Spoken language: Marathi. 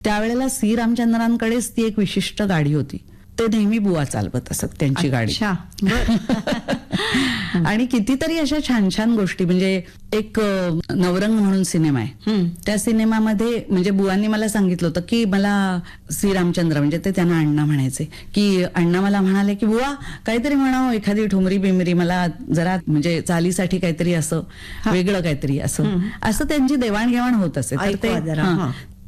त्यावेळेला सी रामचंद्रांकडेच ती एक विशिष्ट गाडी होती. ते नेहमी बुवा चालवत असत त्यांची गाडी. आणि कितीतरी अशा छान छान गोष्टी, म्हणजे एक नवरंग म्हणून सिनेमा आहे, त्या सिनेमामध्ये म्हणजे बुवांनी मला सांगितलं होतं की मला सी रामचंद्र, म्हणजे ते त्यांना अण्णा म्हणायचे, की अण्णा मला म्हणाले की बुवा काहीतरी म्हणावं, एखादी ठुमरी बिमरी, मला जरा म्हणजे चालीसाठी काहीतरी असं वेगळं काहीतरी असं त्यांची देवाणघेवाण होत असे. तर